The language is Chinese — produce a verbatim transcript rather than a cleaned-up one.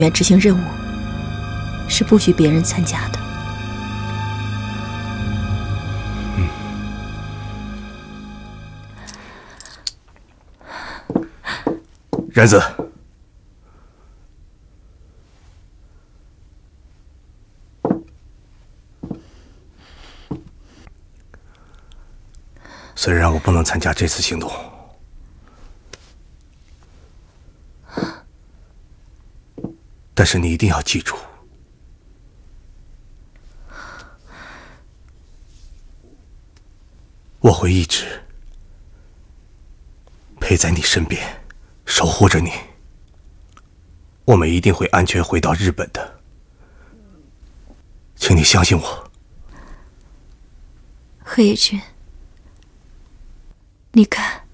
员执行任务是不许别人参加的。 嗯，然子，虽然我不能参加这次行动，但是你一定要记住，我会一直陪在你身边，守护着你。我们一定会安全回到日本的，请你相信我。 黑野君，你看。